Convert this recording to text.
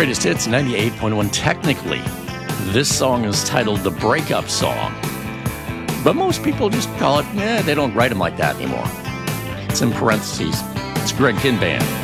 Greatest Hits 98.1. Technically, this song is titled The Breakup Song. But most people just call it, they don't write them like that anymore. It's in parentheses. It's Greg Kihn Band.